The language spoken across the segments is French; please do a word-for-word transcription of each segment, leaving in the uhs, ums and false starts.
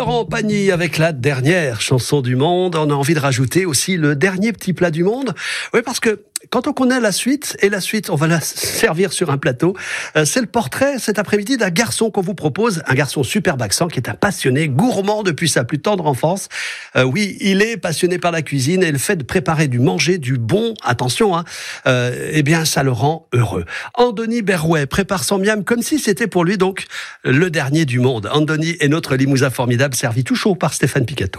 Florent Pagny avec la dernière chanson du monde. On a envie de rajouter aussi le dernier petit plat du monde. Oui, parce que quand on connaît la suite, et la suite, on va la servir sur un plateau, euh, c'est le portrait cet après-midi d'un garçon qu'on vous propose, un garçon superbe accent qui est un passionné, gourmand depuis sa plus tendre enfance. Euh, oui, il est passionné par la cuisine et le fait de préparer du manger, du bon, attention, hein, euh, eh bien ça le rend heureux. Andoni Berrouet prépare son miam comme si c'était pour lui donc le dernier du monde. Andoni est notre limousin formidable, servi tout chaud par Stéphane Picato.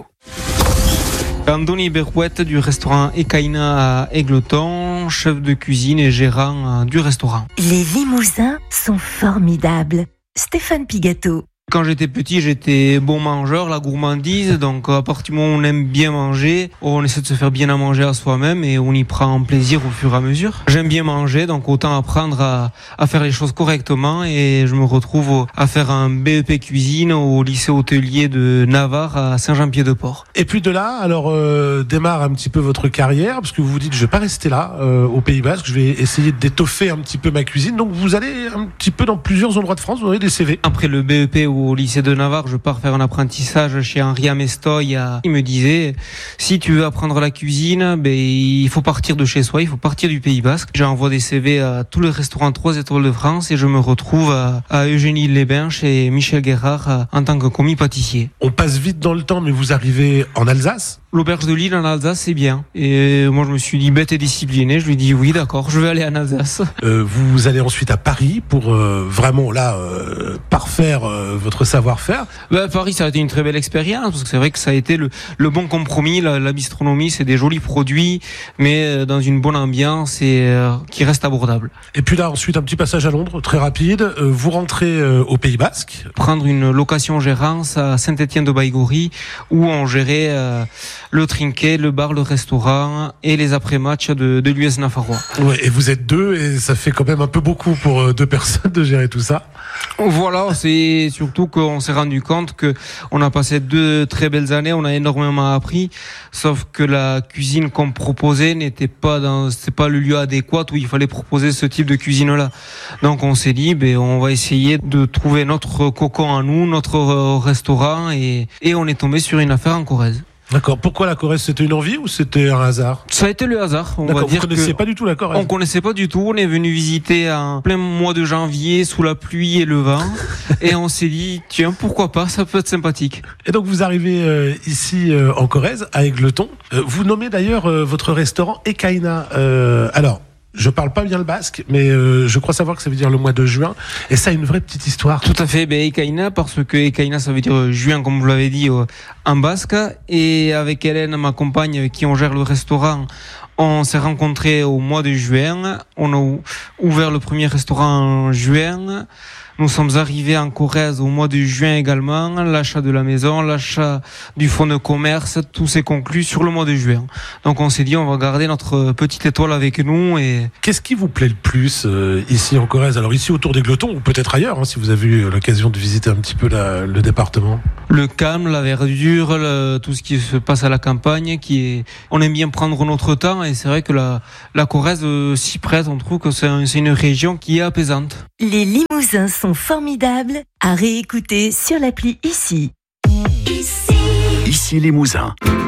Andoni Berrouet du restaurant Ekaina à Égletons, chef de cuisine et gérant du restaurant. Les limousins sont formidables. Stéphane Picato. Quand j'étais petit, j'étais bon mangeur, la gourmandise, donc à partir du moment où on aime bien manger, on essaie de se faire bien à manger à soi-même et on y prend plaisir au fur et à mesure. J'aime bien manger, donc autant apprendre à, à faire les choses correctement et je me retrouve à faire un B E P cuisine au lycée hôtelier de Navarre à Saint-Jean-Pied-de-Port. Et puis de là, alors euh, démarre un petit peu votre carrière, parce que vous vous dites je vais pas rester là euh, au Pays Basque, je vais essayer d'étoffer un petit peu ma cuisine, donc vous allez un petit peu dans plusieurs endroits de France, vous avez des C V. Après le B E P au lycée de Navarre, je pars faire un apprentissage chez Henri Amestoy. Il me disait, si tu veux apprendre la cuisine, ben, il faut partir de chez soi, il faut partir du Pays Basque. J'envoie des C V à tous les restaurants trois étoiles de France et je me retrouve à, à Eugénie-les-Bains chez Michel Guérard en tant que commis pâtissier. On passe vite dans le temps, mais vous arrivez en Alsace ? L'auberge de Lille en Alsace, c'est bien. Et moi, je me suis dit bête et discipliné. Je lui ai dit oui, d'accord, je vais aller en Alsace. Euh, vous allez ensuite à Paris pour euh, vraiment là euh, parfaire euh, votre savoir-faire. Ben, Paris, ça a été une très belle expérience parce que c'est vrai que ça a été le, le bon compromis. La, la bistronomie, c'est des jolis produits, mais dans une bonne ambiance et euh, qui reste abordable. Et puis là, ensuite, un petit passage à Londres, très rapide. Euh, vous rentrez euh, au Pays Basque. Prendre une location gérance à Saint-Étienne-de-Baïgorry où on gérait euh, le trinquet, le bar, le restaurant et les après-matchs de, de l'U S Nafarrois. Ouais, et vous êtes deux et ça fait quand même un peu beaucoup pour deux personnes de gérer tout ça. Voilà, c'est surtout qu'on s'est rendu compte que on a passé deux très belles années, on a énormément appris, sauf que la cuisine qu'on proposait n'était pas dans, c'était pas le lieu adéquat où il fallait proposer ce type de cuisine-là. Donc on s'est dit, ben on va essayer de trouver notre cocon à nous, notre restaurant et, et on est tombé sur une affaire en Corrèze. D'accord. Pourquoi la Corrèze? C'était une envie ou c'était un hasard? Ça a été le hasard. On D'accord. va dire vous connaissiez que pas du tout la Corrèze? On connaissait pas du tout. On est venu visiter en plein mois de janvier sous la pluie et le vent, et on s'est dit tiens pourquoi pas, ça peut être sympathique. Et donc vous arrivez euh, ici euh, en Corrèze à Égletons. Euh, vous nommez d'ailleurs euh, votre restaurant Ekaina. Euh, alors. Je parle pas bien le basque, mais euh, je crois savoir que ça veut dire le mois de juin. Et ça a une vraie petite histoire. Tout à fait, ben Ekaina, parce que Ekaina, ça veut dire juin, comme vous l'avez dit, euh, en basque. Et avec Hélène, ma compagne, qui on gère le restaurant, on s'est rencontrés au mois de juin. On a ouvert le premier restaurant en juin. Nous sommes arrivés en Corrèze au mois de juin également. L'achat de la maison, l'achat du fonds de commerce, tout s'est conclu sur le mois de juin. Donc on s'est dit, on va garder notre petite étoile avec nous. Et qu'est-ce qui vous plaît le plus euh, ici en Corrèze? Alors ici autour d'Égletons ou peut-être ailleurs, hein, si vous avez eu l'occasion de visiter un petit peu la, le département. Le calme, la verdure, le, tout ce qui se passe à la campagne, qui est, on aime bien prendre notre temps et c'est vrai que la, la Corrèze euh, s'y prête. On trouve que c'est, un, c'est une région qui est apaisante. Les limousins sont formidables à réécouter sur l'appli Ici. Ici. Ici Limousin.